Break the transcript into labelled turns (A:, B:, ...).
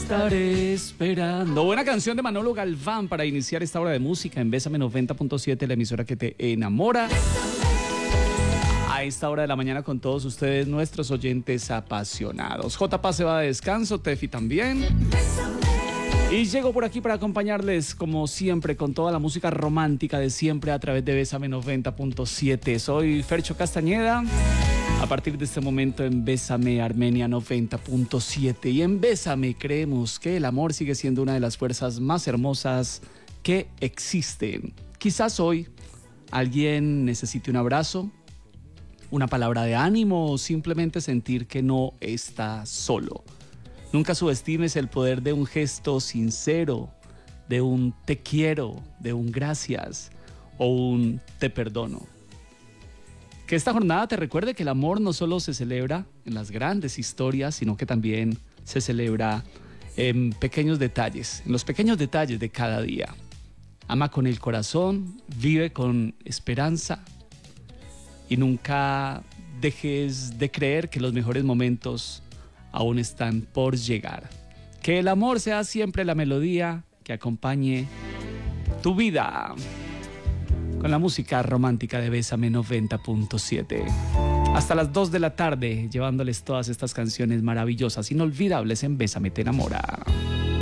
A: estaré esperando. Buena canción de Manolo Galván para iniciar esta hora de música en Bésame 90.7, la emisora que te enamora. A esta hora de la mañana con todos ustedes, nuestros oyentes apasionados. JP se va de descanso, Tefi también. Y llego por aquí para acompañarles, como siempre, con toda la música romántica de siempre a través de Bésame 90.7. Soy Fercho Castañeda. A partir de este momento en Bésame Armenia 90.7. Y en Bésame creemos que el amor sigue siendo una de las fuerzas más hermosas que existen. Quizás hoy alguien necesite un abrazo, una palabra de ánimo o simplemente sentir que no está solo. Nunca subestimes el poder de un gesto sincero, de un te quiero, de un gracias o un te perdono. Que esta jornada te recuerde que el amor no solo se celebra en las grandes historias, sino que también se celebra en pequeños detalles, en los pequeños detalles de cada día. Ama con el corazón, vive con esperanza y nunca dejes de creer que los mejores momentos aún están por llegar. Que el amor sea siempre la melodía que acompañe tu vida. Con la música romántica de Bésame 90.7. Hasta las 2 de la tarde, llevándoles todas estas canciones maravillosas, inolvidables en Bésame te enamora.